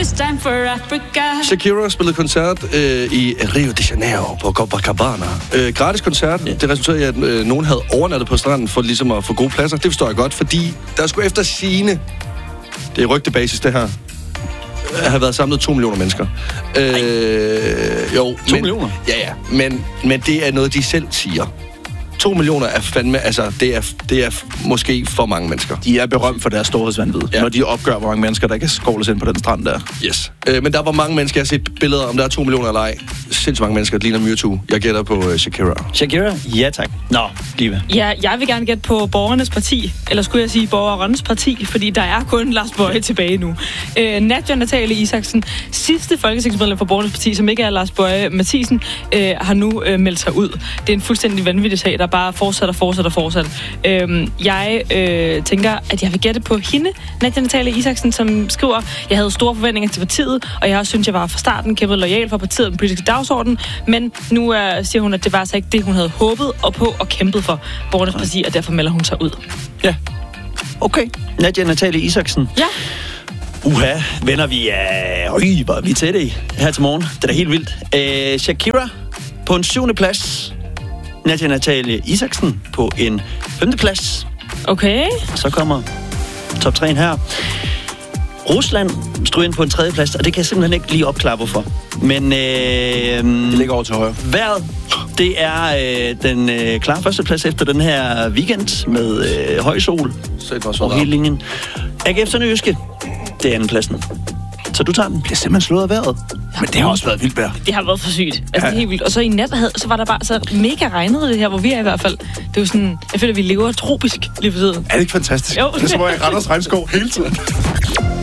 It's time for Africa. Shakira spillede koncert i Rio de Janeiro på Copacabana. Gratis koncert. Yeah. Det resulterede i, at nogen havde overnattet på stranden for ligesom at få gode pladser. Det forstår jeg godt, fordi der skulle efter sigende, det er rygtebasis det her, har været samlet 2 millioner mennesker. Jo, 2 millioner? Ja, men det er noget, de selv siger. 2 millioner er fandme, altså, det er måske for mange mennesker. De er berømt for deres storhedsvanvid, når de opgør, hvor mange mennesker, der kan skovles ind på den strand der. Yes. Men der var mange mennesker, jeg har set billeder, om der er 2 millioner eller ej. Sindssygt mange mennesker, det ligner Mewtwo. Jeg gætter på Shakira. Shakira? Ja, tak. Nå, Liva. Ja, jeg vil gerne gætte på Borgernes Parti, eller skulle jeg sige Borgernes Parti, fordi der er kun Lars Boje tilbage nu. Nadja Natalie Isaksen, sidste folketingsmedlem for Borgernes Parti, som ikke er Lars Boje Mathiesen, har nu meldt sig ud. Det er en fuldstændig vanvittig sag, der bare fortsætter. Jeg tænker, at jeg vil gætte på hende, Nadja Natalie Isaksen, som skriver, jeg havde store forventninger til partiet, og jeg også synes, jeg var fra starten kæmpet lojal for partiet og den politiske dagsorden, men nu siger hun, at det var altså ikke det, hun havde håbet og på og kæmpet for Borgernes Parti, og derfor melder hun sig ud. Ja. Okay. Nadja Natalie Isaksen. Ja. Venner, vi er... hvor er vi tætte i her til morgen. Det er da helt vildt. Shakira på en 7. plads. Nadja Natalie Isaksen på en 5. plads. Okay. Så kommer top 3'en her. Rusland stod ind på en 3. plads, og det kan jeg simpelthen ikke lige opklare, hvorfor. Men det ligger over til højre. Vejret, det er den klare 1. plads efter den her weekend med høj sol og hele linjen. AGF Sønderjyske, det er 2. pladsen. Så du tager den. Det er simpelthen slået af vejret. Men det har også været vildt vejr. Det har været for sygt. Altså, det er helt vildt. Og så i nat så var der bare så mega regnet det her, hvor vi er i hvert fald. Det er jo sådan, jeg føler, at vi lever tropisk lige for tiden. Er det ikke fantastisk? Jo. Det er som om, jeg render os regnskov hele tiden.